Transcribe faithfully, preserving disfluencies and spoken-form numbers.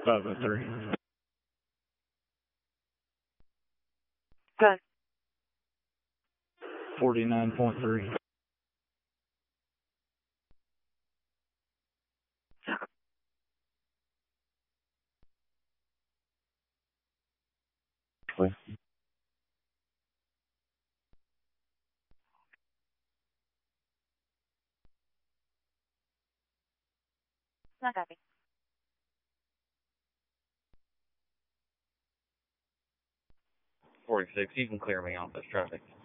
five oh three. Good. forty-nine point three. Please. Not copy. forty-six, you can clear me off this traffic.